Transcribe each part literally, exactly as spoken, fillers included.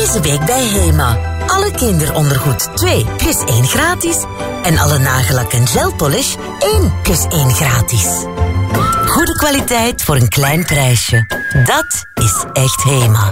Deze week bij Hema. Alle kinderondergoed twee plus één gratis. En alle nagellak en gelpolish één plus één gratis. Goede kwaliteit voor een klein prijsje. Dat is echt Hema.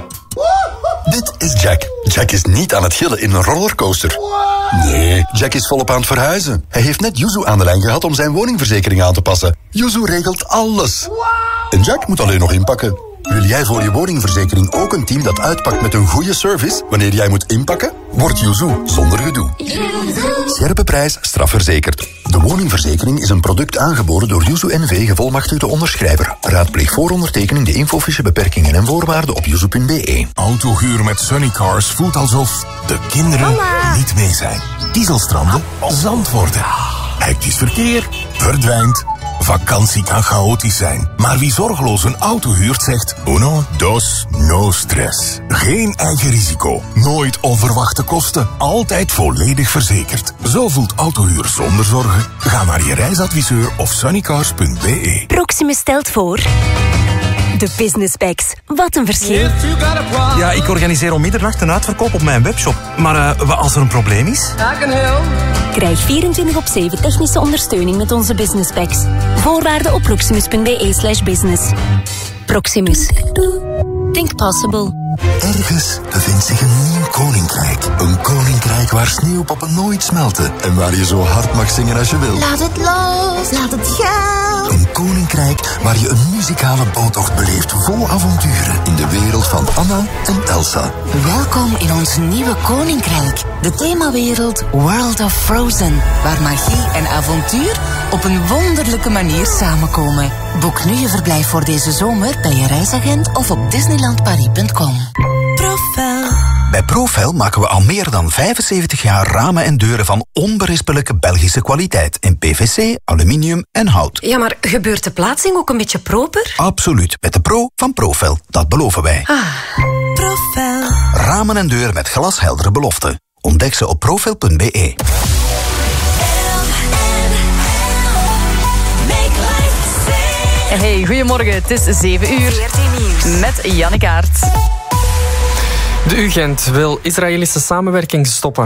Dit is Jack. Jack is niet aan het gillen in een rollercoaster. Nee, Jack is volop aan het verhuizen. Hij heeft net Yuzu aan de lijn gehad om zijn woningverzekering aan te passen. Yuzu regelt alles. En Jack moet alleen nog inpakken. Wil jij voor je woningverzekering ook een team dat uitpakt met een goede service wanneer jij moet inpakken? Word Yuzu zonder gedoe. Scherpe prijs, strafverzekerd. De woningverzekering is een product aangeboden door Yuzu N V, gevolmachtigde onderschrijver. Raadpleeg voor ondertekening de infofiche beperkingen en voorwaarden op yuzu punt b e. Autohuur met Sunny Cars voelt alsof de kinderen Mama. niet mee zijn. Dieselstranden, zand worden. Hectisch verkeer, verdwijnt. Vakantie kan chaotisch zijn, maar wie zorgeloos een auto huurt zegt uno, dos, no stress. Geen eigen risico, nooit onverwachte kosten, altijd volledig verzekerd. Zo voelt autohuur zonder zorgen. Ga naar je reisadviseur of sunnycars punt b e. Proximus stelt voor... De Business Bags. Wat een verschil. Ja, ik organiseer om middernacht een uitverkoop op mijn webshop. Maar uh, wat als er een probleem is? Krijg vierentwintig op zeven technische ondersteuning met onze Business Bags. Voorwaarden op proximus punt b e slash business. Proximus. Think possible. Ergens bevindt zich een nieuw koninkrijk. Een koninkrijk waar sneeuwpoppen nooit smelten. En waar je zo hard mag zingen als je wil. Laat het los, laat het gaan. Een koninkrijk waar je een muzikale boottocht beleeft vol avonturen. In de wereld van Anna en Elsa. Welkom in ons nieuwe koninkrijk. De themawereld World of Frozen. Waar magie en avontuur op een wonderlijke manier samenkomen. Boek nu je verblijf voor deze zomer bij je reisagent of op disneyland paris punt com. Profel. Bij Profel maken we al meer dan vijfenzeventig jaar ramen en deuren van onberispelijke Belgische kwaliteit. In P V C, aluminium en hout. Ja, maar gebeurt de plaatsing ook een beetje proper? Absoluut. Met de pro van Profel. Dat beloven wij. Ah. Profel. Ramen en deuren met glasheldere beloften. Ontdek ze op profel punt b e. Hey, goedemorgen. Het is zeven uur. Met Janneke Aert. De U Gent wil Israëlische samenwerking stoppen.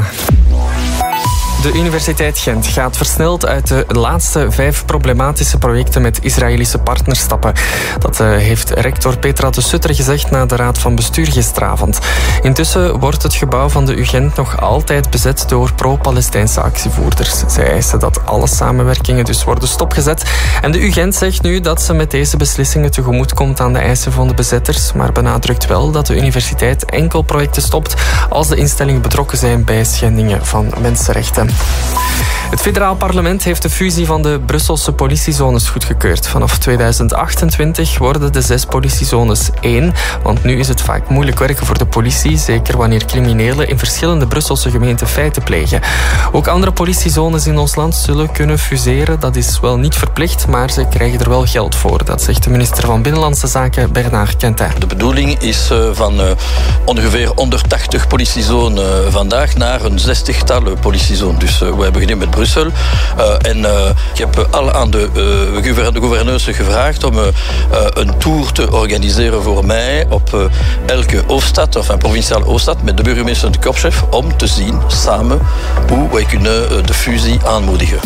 De Universiteit Gent gaat versneld uit de laatste vijf problematische projecten met Israëlische partners stappen. Dat uh, heeft rector Petra de Sutter gezegd na de Raad van Bestuur gisteravond. Intussen wordt het gebouw van de U Gent nog altijd bezet door pro-Palestijnse actievoerders. Zij eisen dat alle samenwerkingen dus worden stopgezet. En de U Gent zegt nu dat ze met deze beslissingen tegemoet komt aan de eisen van de bezetters, maar benadrukt wel dat de universiteit enkel projecten stopt als de instellingen betrokken zijn bij schendingen van mensenrechten. Het federaal parlement heeft de fusie van de Brusselse politiezones goedgekeurd. Vanaf tweeduizend achtentwintig worden de zes politiezones één, want nu is het vaak moeilijk werken voor de politie, zeker wanneer criminelen in verschillende Brusselse gemeenten feiten plegen. Ook andere politiezones in ons land zullen kunnen fuseren. Dat is wel niet verplicht, maar ze krijgen er wel geld voor. Dat zegt de minister van Binnenlandse Zaken, Bernard Quentin. De bedoeling is van ongeveer honderdtachtig politiezones vandaag naar een zestigtal politiezones. Dus uh, we hebben gedaan met Brussel. Uh, en uh, ik heb al aan de, uh, de gouverneurs gevraagd om uh, een tour te organiseren voor mij op uh, elke hoofdstad, of een provinciale hoofdstad, met de burgemeester en de korpschef, om te zien samen hoe wij kunnen uh, de fusie aanmoedigen.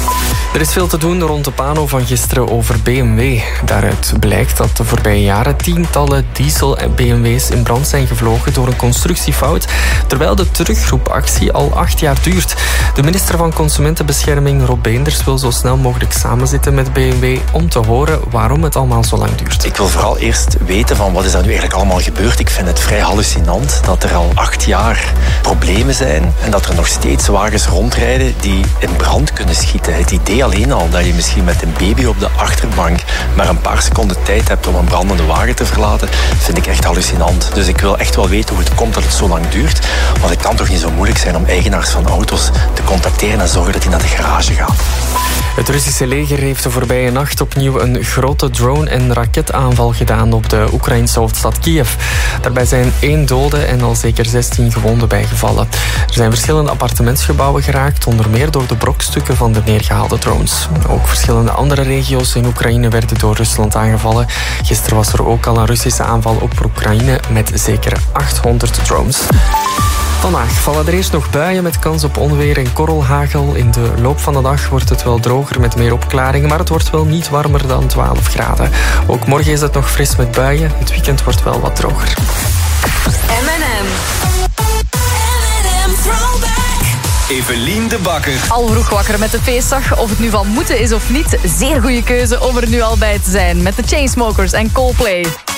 Er is veel te doen rond de pano van gisteren over B M W. Daaruit blijkt dat de voorbije jaren tientallen diesel- en B M W's in brand zijn gevlogen door een constructiefout, terwijl de terugroepactie al acht jaar duurt. De minister van Consumentenbescherming, Rob Beenders, wil zo snel mogelijk samenzitten met B M W om te horen waarom het allemaal zo lang duurt. Ik wil vooral eerst weten van wat is er nu eigenlijk allemaal gebeurd. Ik vind het vrij hallucinant dat er al acht jaar problemen zijn en dat er nog steeds wagens rondrijden die in brand kunnen schieten. Het idee alleen al dat je misschien met een baby op de achterbank maar een paar seconden tijd hebt om een brandende wagen te verlaten, vind ik echt hallucinant. Dus ik wil echt wel weten hoe het komt dat het zo lang duurt. Want het kan toch niet zo moeilijk zijn om eigenaars van auto's te contacteren en zorgen dat hij naar de garage gaat. Het Russische leger heeft de voorbije nacht opnieuw een grote drone- en raketaanval gedaan op de Oekraïnse hoofdstad Kiev. Daarbij zijn één dode en al zeker zestien gewonden bijgevallen. Er zijn verschillende appartementsgebouwen geraakt, onder meer door de brokstukken van de neergehaalde drones. Ook verschillende andere regio's in Oekraïne werden door Rusland aangevallen. Gisteren was er ook al een Russische aanval op Oekraïne met zeker achthonderd drones. Vandaag vallen er eerst nog buien met kans op onweer en korrelhagel. In de loop van de dag wordt het wel droger met meer opklaringen, maar het wordt wel niet warmer dan twaalf graden. Ook morgen is het nog fris met buien. Het weekend wordt wel wat droger. M en M. M en M Throwback. Evelien de Bakker. Al vroeg wakker met de feestdag. Of het nu van moeten is of niet. Zeer goede keuze om er nu al bij te zijn. Met de Chainsmokers en Coldplay.